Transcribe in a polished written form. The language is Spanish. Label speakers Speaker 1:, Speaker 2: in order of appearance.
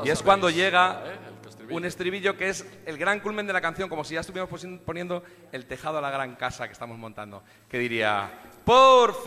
Speaker 1: Y es cuando llega un estribillo que es el gran culmen de la canción, como si ya estuviéramos poniendo el tejado a la gran casa que estamos montando. Que diría, por